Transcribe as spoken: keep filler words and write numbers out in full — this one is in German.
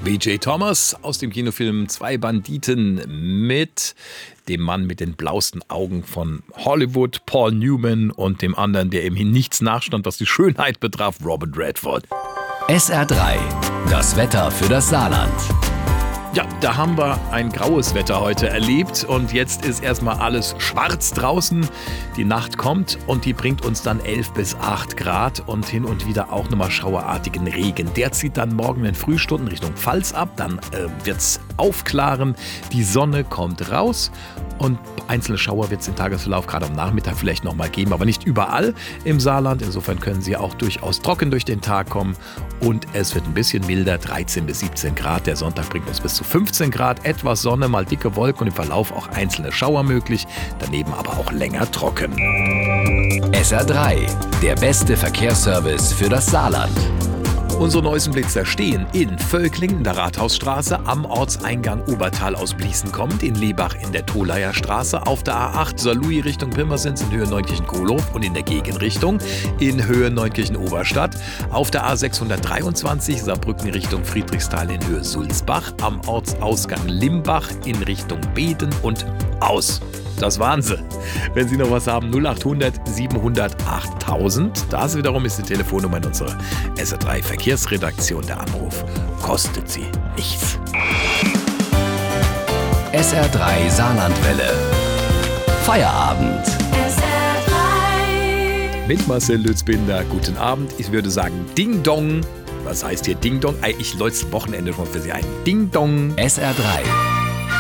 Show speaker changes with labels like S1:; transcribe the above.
S1: B J Thomas aus dem Kinofilm Zwei Banditen mit dem Mann mit den blauesten Augen von Hollywood, Paul Newman, und dem anderen, der ihm nichts nachstand, was die Schönheit betraf, Robert Redford.
S2: S R drei, das Wetter für das Saarland.
S1: Ja, da haben wir ein graues Wetter heute erlebt und jetzt ist erstmal alles schwarz draußen. Die Nacht kommt und die bringt uns dann elf bis acht Grad und hin und wieder auch nochmal schauerartigen Regen. Der zieht dann morgen in den Frühstunden Richtung Pfalz ab, dann äh, wird's aufklaren, die Sonne kommt raus und einzelne Schauer wird es im Tagesverlauf gerade am Nachmittag vielleicht nochmal geben, aber nicht überall im Saarland. Insofern können sie auch durchaus trocken durch den Tag kommen und es wird ein bisschen milder, dreizehn bis siebzehn Grad. Der Sonntag bringt uns bis zu fünfzehn Grad, etwas Sonne, mal dicke Wolken und im Verlauf auch einzelne Schauer möglich, daneben aber auch länger trocken.
S2: S R drei, der beste Verkehrsservice für das Saarland.
S1: Unsere neuesten Blitzer stehen in Völklingen in der Rathausstraße, am Ortseingang Obertal aus Bliesen kommt, in Lebach in der Tholayer Straße, auf der A acht Saarlouis Richtung Pirmasens in Höhe Neunkirchen-Kohlhof und in der Gegenrichtung in Höhe Neunkirchen-Oberstadt, auf der A sechshundertdreiundzwanzig Saarbrücken Richtung Friedrichsthal in Höhe Sulzbach, am Ortsausgang Limbach in Richtung Beden und aus. Das waren sie. Wenn Sie noch was haben, null acht hundert siebenhundert achttausend. Das wiederum ist die Telefonnummer in unserer S R drei Verkehrsredaktion. Der Anruf kostet Sie nichts.
S2: S R drei Saarlandwelle. Feierabend.
S3: S R drei.
S1: Mit Marcel Lützbinder. Guten Abend. Ich würde sagen Ding Dong. Was heißt hier Ding Dong? Ich läute das Wochenende schon für Sie ein. Ding Dong.
S2: S R drei.